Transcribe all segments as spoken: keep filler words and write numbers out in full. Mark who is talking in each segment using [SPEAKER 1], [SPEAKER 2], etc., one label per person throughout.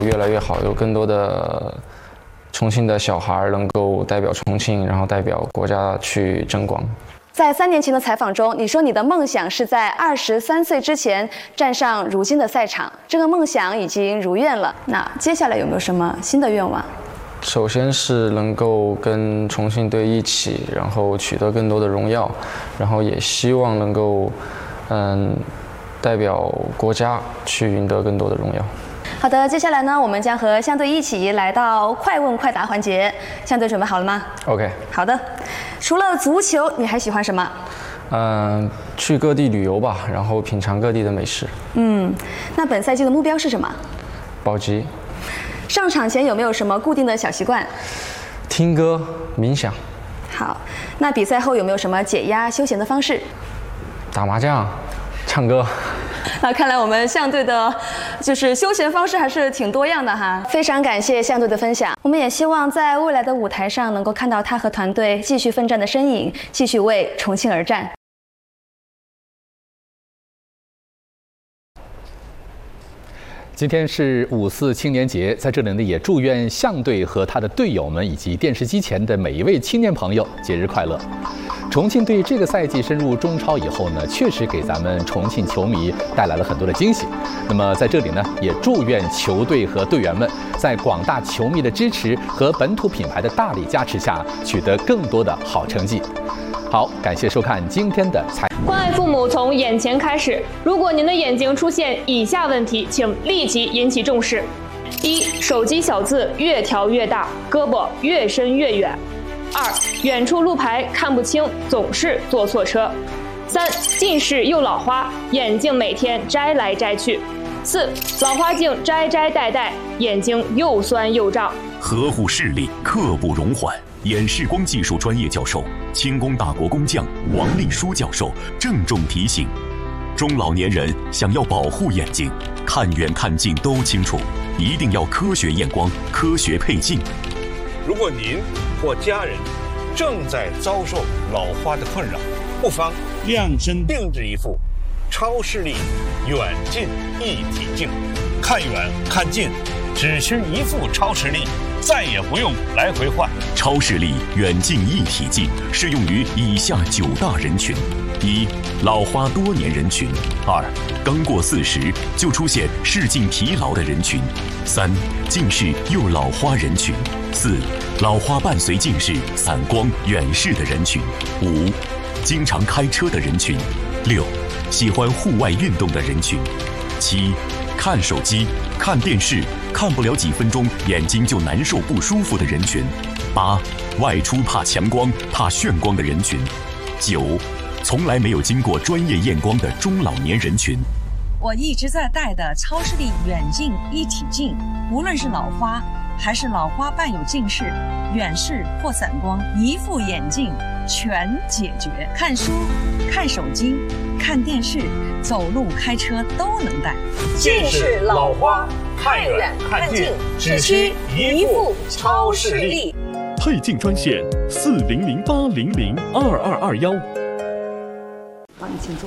[SPEAKER 1] 越来越好，有更多的重庆的小孩能够代表重庆，然后代表国家去争光。
[SPEAKER 2] 在三年前的采访中，你说你的梦想是在二十三岁之前站上如今的赛场，这个梦想已经如愿了。那接下来有没有什么新的愿望？
[SPEAKER 1] 首先是能够跟重庆队一起，然后取得更多的荣耀，然后也希望能够，嗯，代表国家去赢得更多的荣耀。
[SPEAKER 2] 好的，接下来呢，我们将和相队一起来到快问快答环节。相队准备好了吗
[SPEAKER 1] ？OK。
[SPEAKER 2] 好的。除了足球，你还喜欢什么？
[SPEAKER 1] 嗯，去各地旅游吧，然后品尝各地的美食。
[SPEAKER 2] 嗯，那本赛季的目标是什么？
[SPEAKER 1] 保级。
[SPEAKER 2] 上场前有没有什么固定的小习惯？
[SPEAKER 1] 听歌、冥想。
[SPEAKER 2] 好，那比赛后有没有什么解压休闲的方式？
[SPEAKER 1] 打麻将、唱歌。
[SPEAKER 2] 那看来我们相队的，就是休闲方式还是挺多样的哈。非常感谢相队的分享，我们也希望在未来的舞台上能够看到他和团队继续奋战的身影，继续为重庆而战。
[SPEAKER 3] 今天是五四青年节，在这里呢，也祝愿相队和他的队友们以及电视机前的每一位青年朋友节日快乐。重庆队这个赛季深入中超以后呢，确实给咱们重庆球迷带来了很多的惊喜。那么在这里呢，也祝愿球队和队员们在广大球迷的支持和本土品牌的大力加持下，取得更多的好成绩。好，感谢收看今天的采。
[SPEAKER 4] 关爱父母从眼前开始。如果您的眼睛出现以下问题，请立即引起重视：一、手机小字越调越大，胳膊越伸越远；二、远处路牌看不清，总是坐错车；三、近视又老花，眼镜每天摘来摘去；四、老花镜摘摘戴戴，眼睛又酸又胀。
[SPEAKER 5] 呵护视力，刻不容缓。眼视光技术专业教授、轻工大国工匠王立书教授郑重提醒：中老年人想要保护眼睛，看远看近都清楚，一定要科学验光、科学配镜。
[SPEAKER 6] 如果您或家人正在遭受老花的困扰，不妨量身定制一副超视力远近一体镜，看远看近只需一副超视力，再也不用来回换。
[SPEAKER 5] 超视力远近一体镜适用于以下九大人群：一、老花多年人群；二、刚过四十就出现视镜疲劳的人群；三、近视又老花人群；四、老花伴随近视、散光、远视的人群；五、经常开车的人群；六、喜欢户外运动的人群；七、看手机、看电视看不了几分钟眼睛就难受不舒服的人群；八、外出怕强光、怕眩光的人群；九、从来没有经过专业验光的中老年人群。
[SPEAKER 7] 我一直在戴的超视力远近一体镜，无论是老花还是老花伴有近视、远视或散光，一副眼镜全解决。看书、看手机、看电视、走路、开车都能戴。
[SPEAKER 6] 近视、老花，看远看近，只需一副超视力。
[SPEAKER 8] 配镜专线四零零八零零二二二幺。
[SPEAKER 2] 好，你请坐。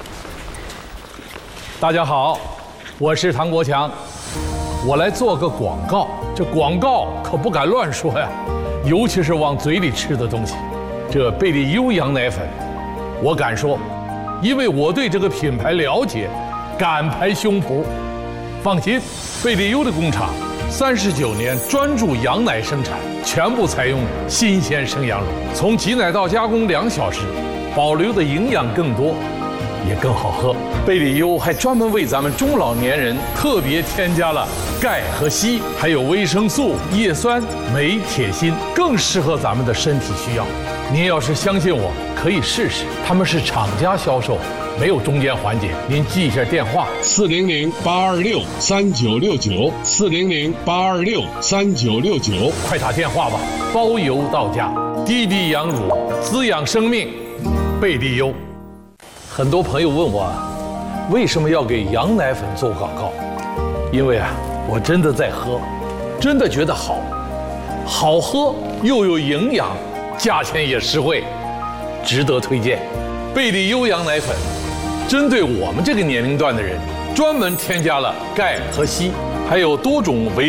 [SPEAKER 9] 大家好，我是唐国强，我来做个广告。这广告可不敢乱说呀，尤其是往嘴里吃的东西。这贝利优羊奶粉，我敢说，因为我对这个品牌了解，敢拍胸脯。放心，贝利优的工厂三十九年专注羊奶生产，全部采用新鲜生羊乳，从挤奶到加工两小时，保留的营养更多，也更好喝。贝利优还专门为咱们中老年人特别添加了钙和硒，还有维生素、叶酸、镁、铁、锌，更适合咱们的身体需要。您要是相信我，可以试试。他们是厂家销售，没有中间环节。您记一下电话：
[SPEAKER 10] 四零零八二六三九六九，四零零八二六三九六九。
[SPEAKER 9] 快打电话吧，包邮到家。滴滴羊乳，滋养生命，贝利优。很多朋友问我，为什么要给羊奶粉做广告？因为啊，我真的在喝，真的觉得好，好喝又有营养，价钱也实惠，值得推荐。贝利优羊奶粉，针对我们这个年龄段的人，专门添加了钙和硒， 还有多种维